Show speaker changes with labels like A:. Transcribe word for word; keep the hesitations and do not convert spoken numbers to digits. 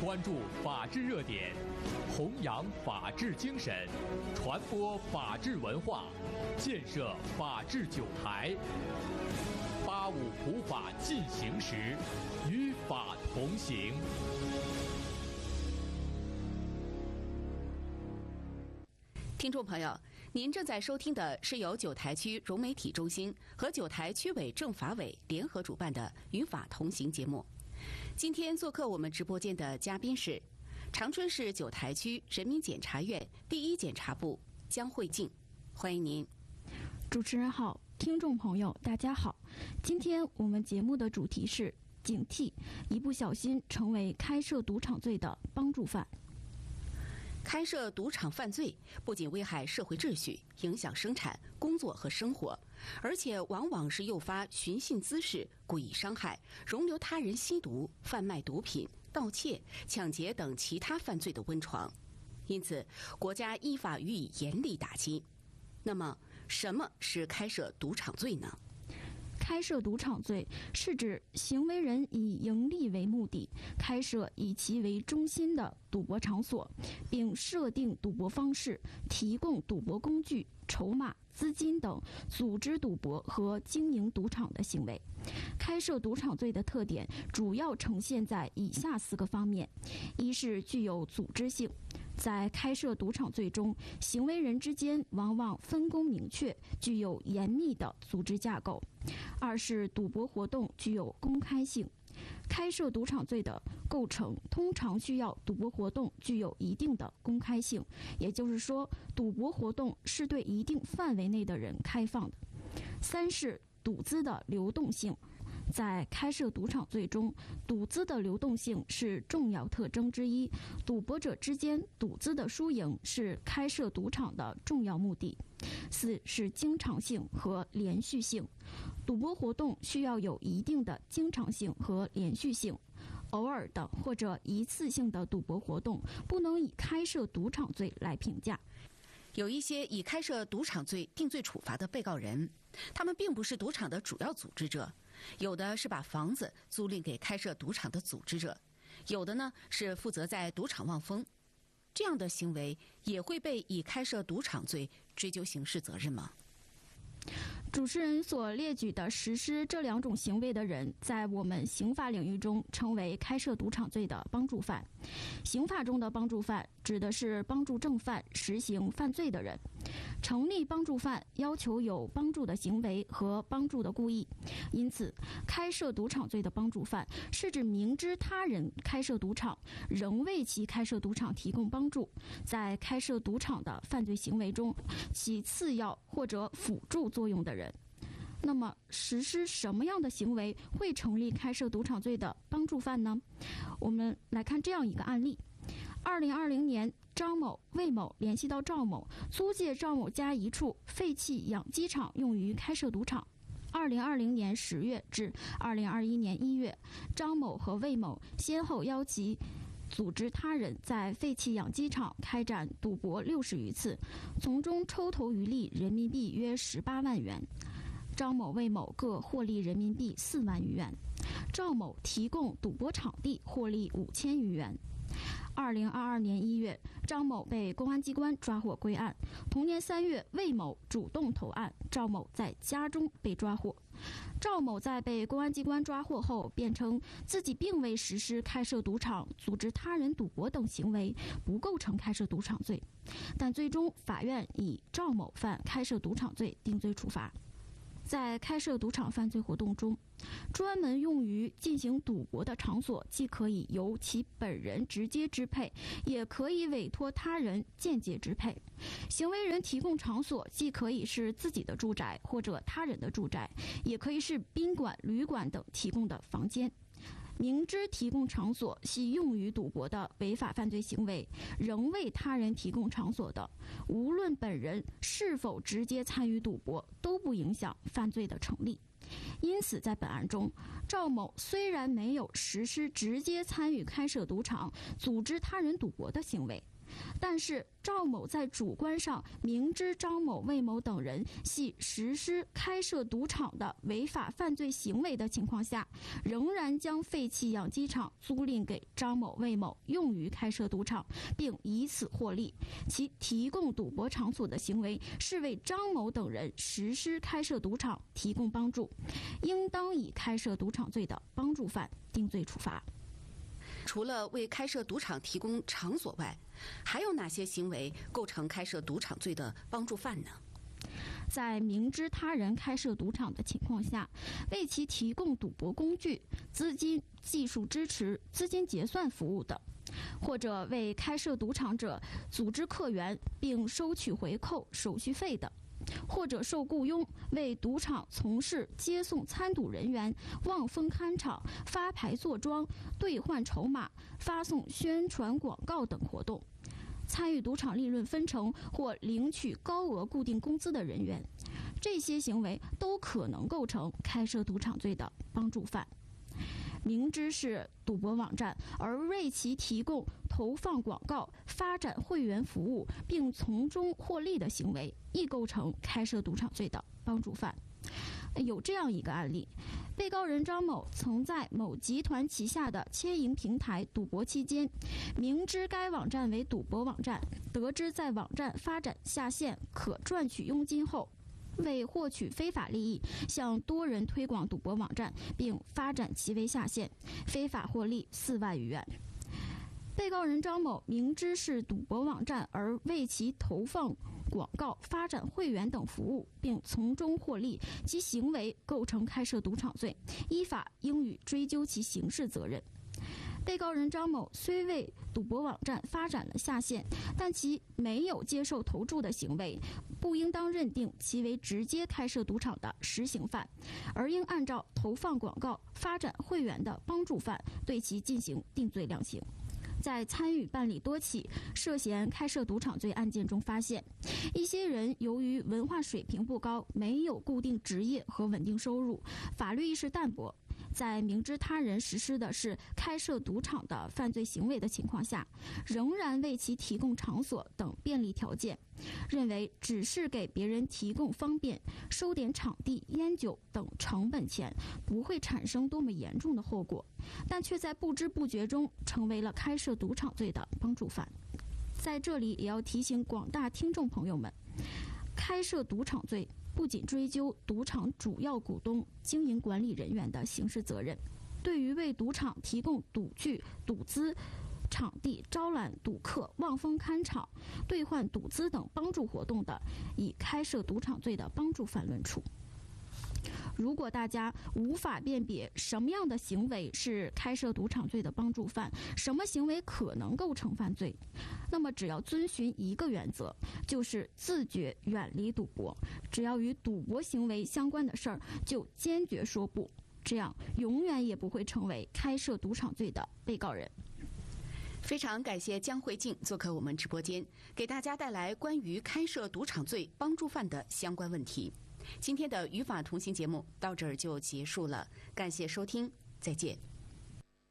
A: 关注法治热点，弘扬法治精神，传播法治文化，建设法治酒台。八五普法进行时，与法同行。
B: 听众朋友，您正在收听的是由九台区融媒体中心和九台区委政法委联合主办的《与法同行》节目。今天做客我们直播间的嘉宾是长春市九台区人民检察院第一检察部江慧静，欢迎您。
C: 主持人好，听众朋友大家好。今天我们节目的主题是警惕，一不小心成为开设赌场罪的帮助犯。
B: 开设赌场犯罪不仅危害社会秩序，影响生产、工作和生活，而且往往是诱发寻衅滋事、故意伤害、容留他人吸毒、贩卖毒品、盗窃、抢劫等其他犯罪的温床。因此，国家依法予以严厉打击。那么，什么是开设赌场罪呢？
C: 开设赌场罪是指行为人以盈利为目的，开设以其为中心的赌博场所，并设定赌博方式，提供赌博工具、筹码、资金等，组织赌博和经营赌场的行为。开设赌场罪的特点主要呈现在以下四个方面：一是具有组织性，在开设赌场罪中，行为人之间往往分工明确，具有严密的组织架构；二是赌博活动具有公开性。开设赌场罪的构成通常需要赌博活动具有一定的公开性，也就是说，赌博活动是对一定范围内的人开放的。三是赌资的流动性，在开设赌场罪中，赌资的流动性是重要特征之一，赌博者之间赌资的输赢是开设赌场的重要目的。四是经常性和连续性，赌博活动需要有一定的经常性和连续性，偶尔的或者一次性的赌博活动不能以开设赌场罪来评价。
B: 有一些以开设赌场罪定罪处罚的被告人，他们并不是赌场的主要组织者，有的是把房子租赁给开设赌场的组织者，有的呢是负责在赌场望风。这样的行为也会被以开设赌场罪追究刑事责任吗？
C: 主持人所列举的实施这两种行为的人，在我们刑法领域中称为开设赌场罪的帮助犯。刑法中的帮助犯指的是帮助正犯实行犯罪的人。成立帮助犯要求有帮助的行为和帮助的故意，因此开设赌场罪的帮助犯是指明知他人开设赌场，仍为其开设赌场提供帮助，在开设赌场的犯罪行为中起次要或者辅助作用的人。那么实施什么样的行为会成立开设赌场罪的帮助犯呢？我们来看这样一个案例。二零二零年，张某、魏某联系到赵某，租借赵某家一处废弃养鸡场用于开设赌场。二零二零年十月至二零二一年一月，张某和魏某先后邀其组织他人在废弃养鸡场开展赌博六十余次，从中抽头渔利人民币约十八万元。张某、魏某各获利人民币四万余元，赵某提供赌博场地获利五千余元。二零二二年一月，张某被公安机关抓获归案。同年三月，魏某主动投案，赵某在家中被抓获。赵某在被公安机关抓获后，辩称自己并未实施开设赌场、组织他人赌博等行为，不构成开设赌场罪。但最终法院以赵某犯开设赌场罪定罪处罚。在开设赌场犯罪活动中，专门用于进行赌博的场所既可以由其本人直接支配，也可以委托他人间接支配。行为人提供场所既可以是自己的住宅或者他人的住宅，也可以是宾馆、旅馆等提供的房间。明知提供场所系用于赌博的违法犯罪行为，仍为他人提供场所的，无论本人是否直接参与赌博，都不影响犯罪的成立。因此在本案中，赵某虽然没有实施直接参与开设赌场、组织他人赌博的行为， 但是赵某在主观上明知张某、魏某等人系实施开设赌场的违法犯罪行为的情况下，仍然将废弃养鸡场租赁给张某、魏某用于开设赌场，并以此获利，其提供赌博场所的行为是为张某等人实施开设赌场提供帮助，应当以开设赌场罪的帮助犯定罪处罚。
B: 除了为开设赌场提供场所外，还有哪些行为构成开设赌场罪的帮助犯呢？
C: 在明知他人开设赌场的情况下，为其提供赌博工具、资金、技术支持、资金结算服务等，或者为开设赌场者组织客源并收取回扣、手续费等，或者受雇佣为赌场从事接送参赌人员、望风看场、发牌坐庄、兑换筹码、发送宣传广告等活动，参与赌场利润分成或领取高额固定工资的人员，这些行为都可能构成开设赌场罪的帮助犯。明知是赌博网站而为其提供投放广告、发展会员服务并从中获利的行为，亦构成开设赌场罪的帮助犯。有这样一个案例，被告人张某曾在某集团旗下的千盈平台赌博期间，明知该网站为赌博网站，得知在网站发展下线可赚取佣金后，为获取非法利益，向多人推广赌博网站，并发展其为下线，非法获利四万余元。被告人张某明知是赌博网站而为其投放广告、发展会员等服务，并从中获利，其行为构成开设赌场罪，依法应予追究其刑事责任。被告人张某虽为赌博网站发展了下线，但其没有接受投注的行为，不应当认定其为直接开设赌场的实行犯，而应按照投放广告、发展会员的帮助犯对其进行定罪量刑。在参与办理多起涉嫌开设赌场罪案件中发现，一些人由于文化水平不高，没有固定职业和稳定收入，法律意识淡薄，在明知他人实施的是开设赌场的犯罪行为的情况下，仍然为其提供场所等便利条件，认为只是给别人提供方便，收点场地、烟酒等成本钱，不会产生多么严重的后果，但却在不知不觉中成为了开设赌场罪的帮助犯。在这里也要提醒广大听众朋友们，开设赌场罪不仅追究赌场主要股东、经营管理人员的刑事责任，对于为赌场提供赌具、赌资、场地、招揽赌客、望风看场、兑换赌资等帮助活动的，以开设赌场罪的帮助犯论处。如果大家无法辨别什么样的行为是开设赌场罪的帮助犯，什么行为可能构成犯罪，那么只要遵循一个原则，就是自觉远离赌博，只要与赌博行为相关的事儿就坚决说不，这样永远也不会成为开设赌场罪的被告人。
B: 非常感谢江慧静做客我们直播间，给大家带来关于开设赌场罪帮助犯的相关问题。今天的与法同行节目到这儿就结束了，感谢收听，再见。